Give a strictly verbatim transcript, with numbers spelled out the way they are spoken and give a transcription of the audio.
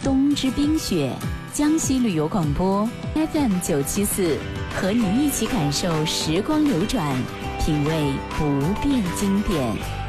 冬之冰雪，江西旅游广播 F M 九七四，和你一起感受时光流转，品味不变经典。